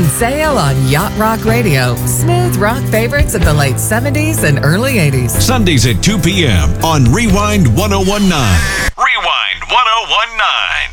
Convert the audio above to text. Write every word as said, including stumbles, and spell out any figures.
Spring sale on Yacht Rock Radio. Smooth rock favorites of the late seventies and early eighties. Sundays at two p.m. on Rewind one oh one nine. Rewind one oh one nine.